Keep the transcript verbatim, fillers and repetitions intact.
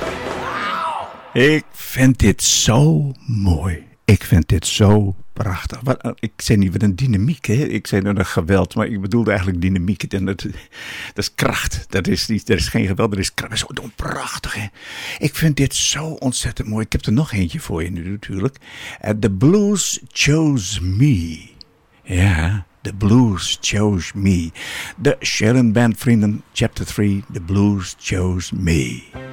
Ik vind dit zo mooi. Ik vind dit zo prachtig. Wat, ik zei niet wat een dynamiek, hè? Ik zei nou een geweld, maar ik bedoelde eigenlijk dynamiek. En dat, dat is kracht. Dat is, niet, er is geen geweld, er is kracht. Dat is zo prachtig, hè? Ik vind dit zo ontzettend mooi. Ik heb er nog eentje voor je nu natuurlijk. Uh, The Blues Chose Me. Ja, The Blues Chose Me. De Sharon Band vrienden, chapter three, The Blues Chose Me.